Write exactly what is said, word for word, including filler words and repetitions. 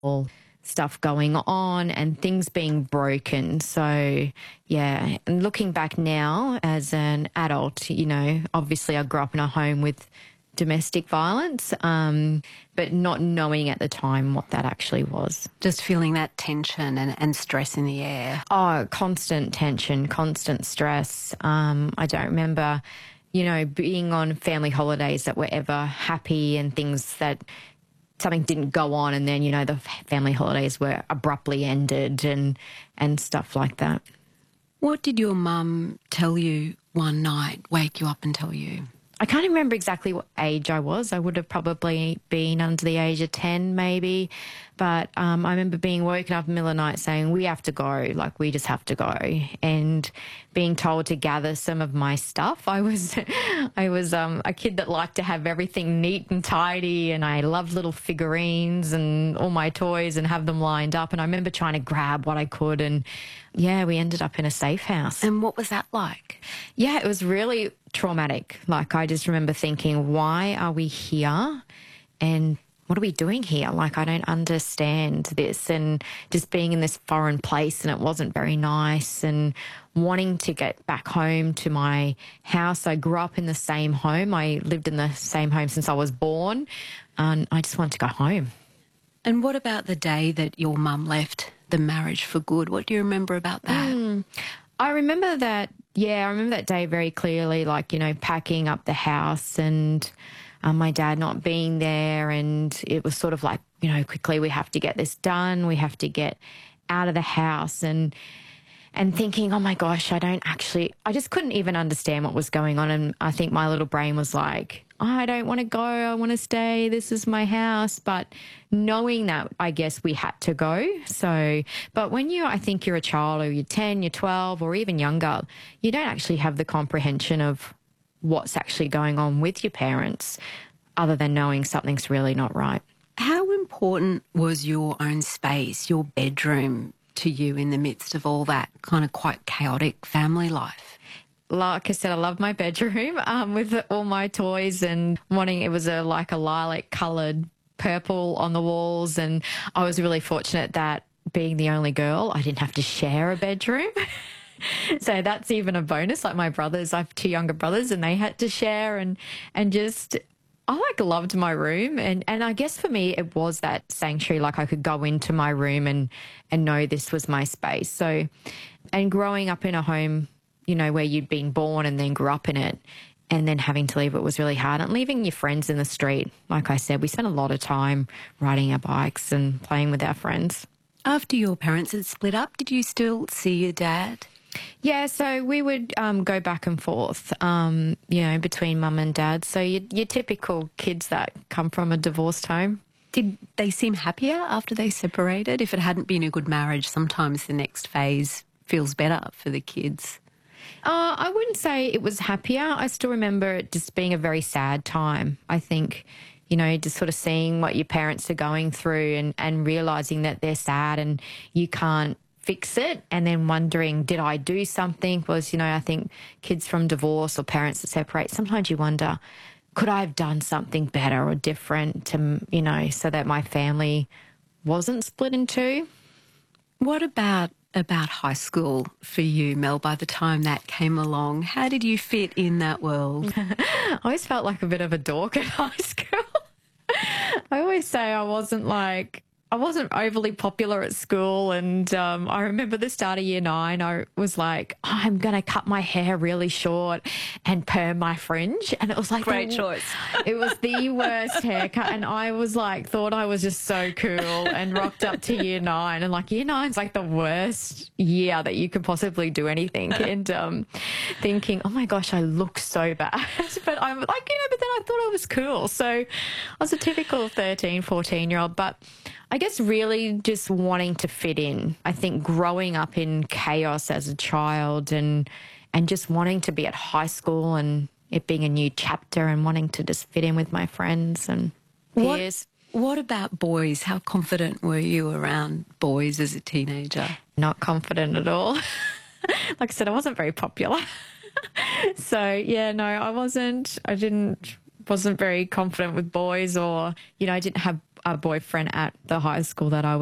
all stuff going on and things being broken. So, yeah, and looking back now as an adult, you know, obviously I grew up in a home with domestic violence, um, but not knowing at the time what that actually was. Just feeling that tension and, and stress in the air. Oh, constant tension, constant stress. Um, I don't remember, you know, being on family holidays that were ever happy and things that something didn't go on and then, you know, the family holidays were abruptly ended and, and stuff like that. What did your mum tell you one night, wake you up and tell you? I can't remember exactly what age I was. I would have probably been under the age of ten maybe. But um, I remember being woken up in the middle of the night saying, we have to go, like we just have to go. And being told to gather some of my stuff. I was I was um, a kid that liked to have everything neat and tidy, and I loved little figurines and all my toys and have them lined up. And I remember trying to grab what I could, and yeah, we ended up in a safe house. And what was that like? Yeah, it was really traumatic. Like, I just remember thinking, why are we here? And what are we doing here? Like, I don't understand this. And just being in this foreign place, and it wasn't very nice, and wanting to get back home to my house. I grew up in the same home. I lived in the same home since I was born, and I just wanted to go home. And what about the day that your mum left the marriage for good? What do you remember about that? Mm, I remember that, yeah, I remember that day very clearly, like, you know, packing up the house and um, my dad not being there, and it was sort of like, you know, quickly we have to get this done, we have to get out of the house, and and thinking, oh my gosh, I don't actually, I just couldn't even understand what was going on. And I think my little brain was like, oh, I don't want to go, I want to stay, this is my house. But knowing that, I guess we had to go. So, but when you, I think you're a child, or you're ten, you're twelve, or even younger, you don't actually have the comprehension of what's actually going on with your parents, other than knowing something's really not right. How important was your own space, your bedroom, to you in the midst of all that kind of quite chaotic family life? Like I said, I love my bedroom um, with all my toys, and wanting, it was a like a lilac coloured purple on the walls, and I was really fortunate that being the only girl, I didn't have to share a bedroom. So that's even a bonus. Like my brothers, I have two younger brothers, and they had to share, and and just I like loved my room, and and I guess for me it was that sanctuary. Like I could go into my room and and know this was my space. So, and growing up in a home, you know, where you'd been born and then grew up in it, and then having to leave it was really hard. And leaving your friends in the street, like I said, we spent a lot of time riding our bikes and playing with our friends. After your parents had split up, did you still see your dad? Yeah, so we would um, go back and forth, um, you know, between mum and dad. So your, your typical kids that come from a divorced home. Did they seem happier after they separated? If it hadn't been a good marriage, sometimes the next phase feels better for the kids. Uh, I wouldn't say it was happier. I still remember it just being a very sad time. I think, you know, just sort of seeing what your parents are going through, and, and realising that they're sad and you can't fix it, and then wondering, did I do something? Was, you know, I think kids from divorce or parents that separate, sometimes you wonder, could I have done something better or different to, you know, so that my family wasn't split in two? What about about high school for you, Mel, by the time that came along? How did you fit in that world? I always felt like a bit of a dork at high school. I always say I wasn't like, I wasn't overly popular at school, and um, I remember the start of year nine, I was like, oh, I'm going to cut my hair really short and perm my fringe. And it was like... Great the, choice. It was the worst haircut, and I was like, thought I was just so cool, and rocked up to year nine. And like year nine's like the worst year that you could possibly do anything. And um, thinking, oh my gosh, I look so bad. But I'm like, you know, but then I thought I was cool. So I was a typical thirteen, fourteen year old. But I guess really just wanting to fit in. I think growing up in chaos as a child, and and just wanting to be at high school and it being a new chapter, and wanting to just fit in with my friends and peers. What, what about boys? How confident were you around boys as a teenager? Not confident at all. Like I said, I wasn't very popular. So, yeah, no, I wasn't. I didn't... wasn't very confident with boys, or, you know, I didn't have a boyfriend at the high school that I was